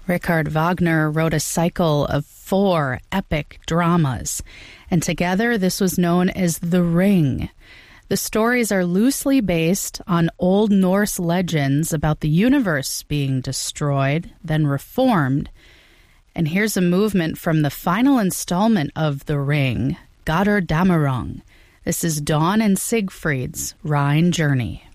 Richard Wagner wrote a cycle of 4 epic dramas, and together this was known as The Ring. The stories are loosely based on Old Norse legends about the universe being destroyed, then reformed. And here's a movement from the final installment of The Ring, Goddardammerung. This is Dawn and Siegfried's Rhine Journey.